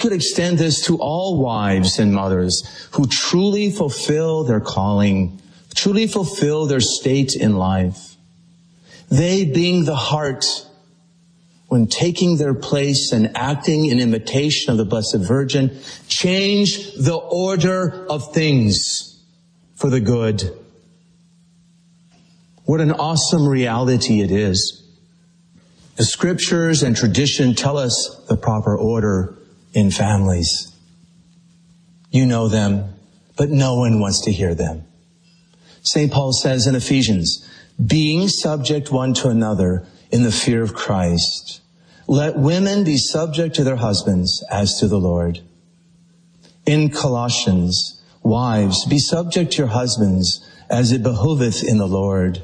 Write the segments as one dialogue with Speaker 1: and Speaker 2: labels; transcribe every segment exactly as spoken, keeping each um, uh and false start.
Speaker 1: could extend this to all wives and mothers who truly fulfill their calling, truly fulfill their state in life. They being the heart, when taking their place and acting in imitation of the Blessed Virgin, change the order of things for the good. What an awesome reality it is. The scriptures and tradition tell us the proper order in families. You know them, but no one wants to hear them. Saint Paul says in Ephesians, being subject one to another in the fear of Christ, let women be subject to their husbands as to the Lord. In Colossians, wives, be subject to your husbands as it behoveth in the Lord.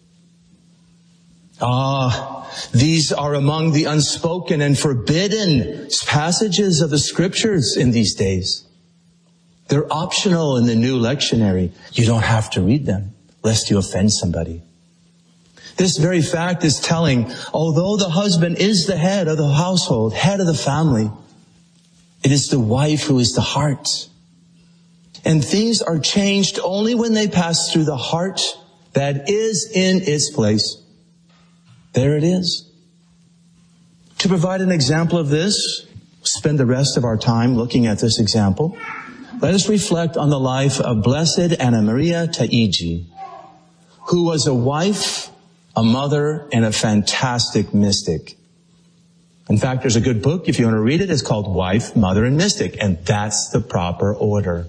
Speaker 1: Ah, these are among the unspoken and forbidden passages of the scriptures in these days. They're optional in the new lectionary. You don't have to read them, lest you offend somebody. This very fact is telling, although the husband is the head of the household, head of the family, it is the wife who is the heart. And things are changed only when they pass through the heart that is in its place. There it is. To provide an example of this, spend the rest of our time looking at this example. Let us reflect on the life of Blessed Anna Maria Taigi, who was a wife, a mother, and a fantastic mystic. In fact, there's a good book, if you want to read it, it's called Wife, Mother, and Mystic, and that's the proper order.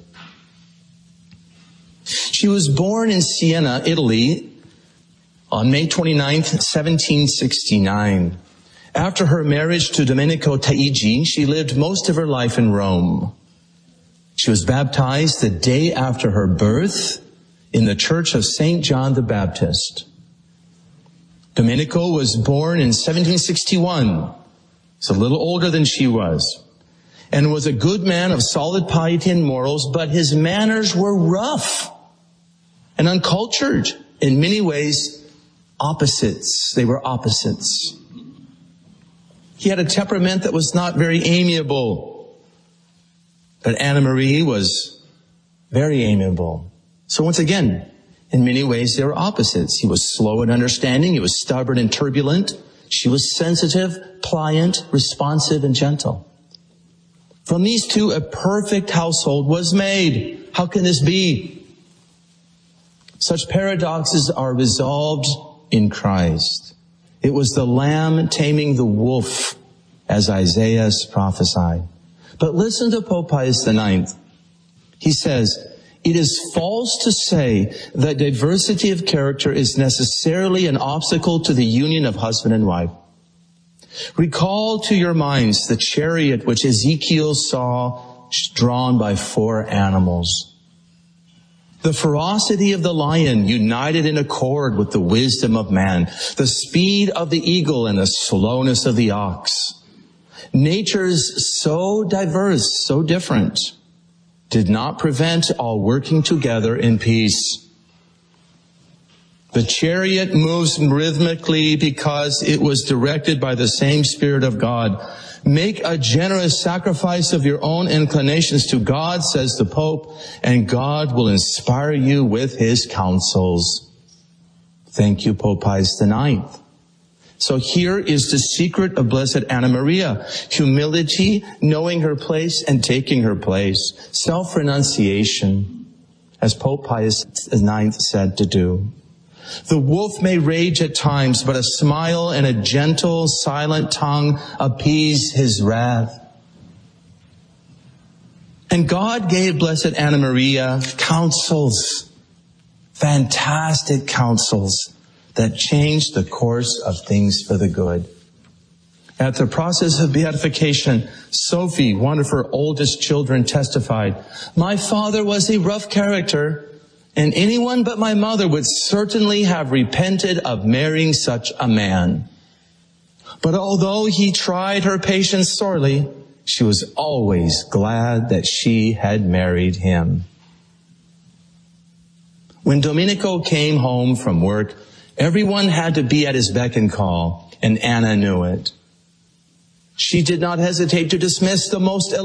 Speaker 1: She was born in Siena, Italy, on May twenty-ninth, seventeen sixty-nine. After her marriage to Domenico Taigi, she lived most of her life in Rome. She was baptized the day after her birth in the church of Saint John the Baptist. Domenico was born in seventeen sixty-one. He's a little older than she was, and was a good man of solid piety and morals, but his manners were rough and uncultured. In many ways, opposites. They were opposites. He had a temperament that was not very amiable, but Anna Marie was very amiable. So once again, in many ways, they were opposites. He was slow in understanding. He was stubborn and turbulent. She was sensitive, pliant, responsive, and gentle. From these two, a perfect household was made. How can this be? Such paradoxes are resolved in Christ. It was the lamb taming the wolf, as Isaiah prophesied. But listen to Pope Pius the Ninth. He says, it is false to say that diversity of character is necessarily an obstacle to the union of husband and wife. Recall to your minds the chariot which Ezekiel saw drawn by four animals. The ferocity of the lion united in accord with the wisdom of man, the speed of the eagle and the slowness of the ox. Natures so diverse, so different, did not prevent all working together in peace. The chariot moves rhythmically because it was directed by the same Spirit of God. Make a generous sacrifice of your own inclinations to God, says the Pope, and God will inspire you with his counsels. Thank you, Pope Pius the Ninth. So here is the secret of Blessed Anna Maria. Humility, knowing her place and taking her place. Self-renunciation, as Pope Pius the Ninth said to do. The wolf may rage at times, but a smile and a gentle, silent tongue appease his wrath. And God gave Blessed Anna Maria counsels, fantastic counsels that changed the course of things for the good. At the process of beatification, Sophie, one of her oldest children, testified, "My father was a rough character, and anyone but my mother would certainly have repented of marrying such a man. But although he tried her patience sorely, she was always glad that she had married him." When Domenico came home from work, everyone had to be at his beck and call, and Anna knew it. She did not hesitate to dismiss the most